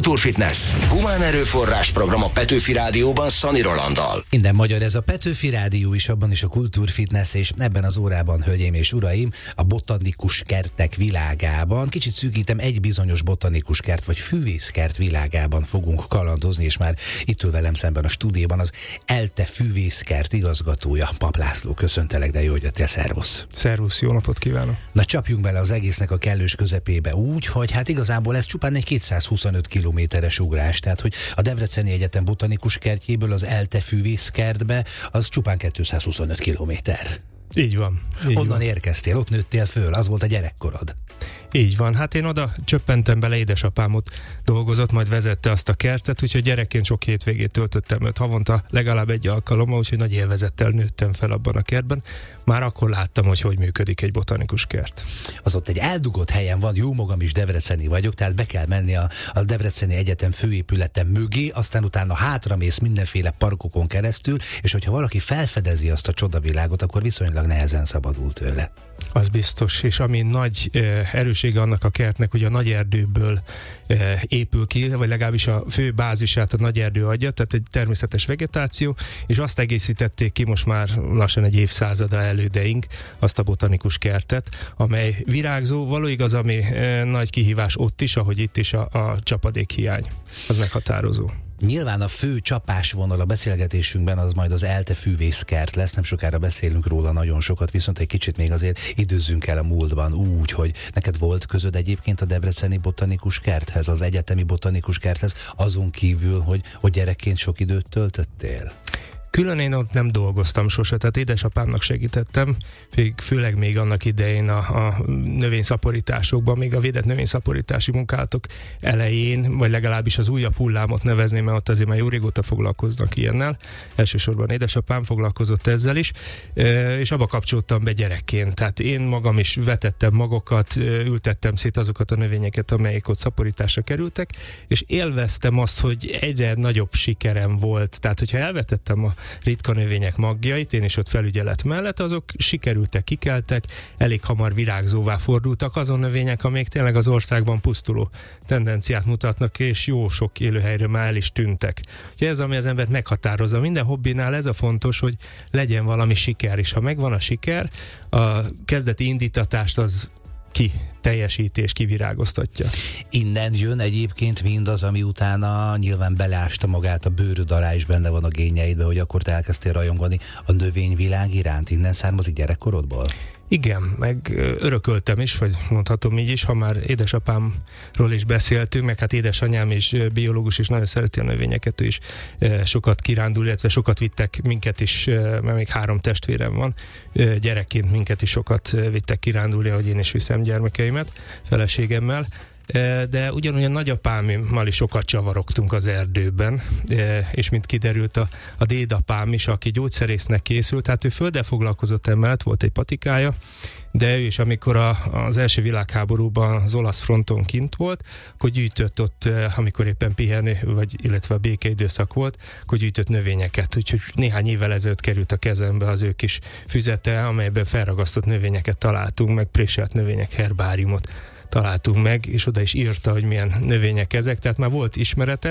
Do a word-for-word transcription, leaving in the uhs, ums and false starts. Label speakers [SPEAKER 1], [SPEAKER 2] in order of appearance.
[SPEAKER 1] Kultúrfitness. Humán erőforrás program a Petőfi Rádióban Szani Rolanddal.
[SPEAKER 2] Minden magyar, ez a Petőfi Rádió is, abban is a Kultúrfitness, és ebben az órában, hölgyeim és uraim, a botanikus kertek világában, kicsit szűkítem, egy bizonyos botanikus kert vagy füvészkert világában fogunk kalandozni, és már itt ül velem szemben a stúdióban az ELTE füvészkert igazgatója, Pap László. Köszöntelek, de jó, hogy jöttél, szervusz.
[SPEAKER 3] Szervusz, jó napot kívánok.
[SPEAKER 2] Na, csapjunk bele az egésznek a kellős közepébe úgy, hogy hát igazából ez csupán egy kétszázhuszonöt kilométeres ugrás, tehát hogy a Debreceni Egyetem botanikus kertjéből az ELTE füvészkertbe az csupán kétszázhuszonöt kilométer.
[SPEAKER 3] Így van. Így
[SPEAKER 2] Onnan
[SPEAKER 3] van.
[SPEAKER 2] érkeztél, ott nőttél föl, az volt a gyerekkorod.
[SPEAKER 3] Így van, hát én oda csöppentem bele, édesapám ott dolgozott, majd vezette azt a kertet, úgyhogy gyerekként sok hétvégét töltöttem öt havonta, legalább egy alkalommal, úgyhogy nagy élvezettel nőttem fel abban a kertben. Már akkor láttam, hogy hogy működik egy botanikus kert.
[SPEAKER 2] Az ott egy eldugott helyen van, jó magam is debreceni vagyok, tehát be kell menni a, a Debreceni Egyetem főépülete mögé, aztán utána hátramész mindenféle parkokon keresztül, és hogyha valaki felfedezi azt a csodavilágot, akkor viszonylag nehezen szabadul tőle.
[SPEAKER 3] Az biztos, és ami nagy eh, erősége annak a kertnek, hogy a nagy erdőből eh, épül ki, vagy legalábbis a fő bázisát a nagy erdő adja, tehát egy természetes vegetáció, és azt egészítették ki most már lassan egy évszázada elődeink, azt a botanikus kertet, amely virágzó, való igaz, ami eh, nagy kihívás ott is, ahogy itt is a, a csapadékhiány. Az meghatározó.
[SPEAKER 2] Nyilván a fő csapásvonal a beszélgetésünkben az majd az ELTE füvészkert lesz, nem sokára beszélünk róla nagyon sokat, viszont egy kicsit még azért időzzünk el a múltban úgy, hogy neked volt közöd egyébként a Debreceni Botanikus Kerthez, az egyetemi Botanikus Kerthez, azon kívül, hogy, hogy gyerekként sok időt töltöttél?
[SPEAKER 3] Külön én ott nem dolgoztam sose, tehát édesapámnak segítettem, főleg még annak idején a, a növényszaporításokban, még a védett növényszaporítási munkálatok elején, vagy legalábbis az újabb hullámot nevezném, mert ott azért már jó régóta foglalkoznak ilyennel. Elsősorban édesapám foglalkozott ezzel is, és abba kapcsoltam be gyerekként. Tehát én magam is vetettem magokat, ültettem szét azokat a növényeket, amelyek ott szaporításra kerültek, és élveztem azt, hogy egyre nagyobb sikerem volt. Tehát, hogyha elvetettem a ritka növények magjait, én is ott felügyelet mellett, azok sikerültek, kikeltek, elég hamar virágzóvá fordultak azon növények, amelyek tényleg az országban pusztuló tendenciát mutatnak, és jó sok élőhelyről már el is tűntek. Ugye ez, ami az embert meghatározza. Minden hobbinál ez a fontos, hogy legyen valami siker, és ha megvan a siker, a kezdeti indítatást az ki teljesíti és kivirágoztatja.
[SPEAKER 2] Innen jön egyébként mindaz, ami utána nyilván beleásta magát a bőröd alá, is benne van a génjeidben, hogy akkor te elkezdtél rajongani a növényvilág iránt. Innen származik gyerekkorodból?
[SPEAKER 3] Igen, meg örököltem is, vagy mondhatom így is, ha már édesapámról is beszéltünk, meg hát édesanyám is biológus, és nagyon szereti a növényeket, ő is sokat kirándul, illetve sokat vittek minket is, mert még három testvérem van, gyerekként minket is sokat vittek kirándulni, ahogy én is viszem gyermekeimet, feleségemmel. De ugyanúgy a nagyapámmal is sokat csavarogtunk az erdőben, és mint kiderült a, a dédapám is, aki gyógyszerésznek készült, tehát ő földdel foglalkozott emellett, volt egy patikája, de ő is, amikor a, az első világháborúban az olasz fronton kint volt, akkor gyűjtött ott, amikor éppen pihenő, vagy illetve a békeidőszak volt, akkor gyűjtött növényeket, úgyhogy néhány évvel ezelőtt került a kezembe az ő kis füzete, amelyben felragasztott növényeket találtunk, meg préselt növények herbáriumot találtunk meg, és oda is írta, hogy milyen növények ezek, tehát már volt ismerete,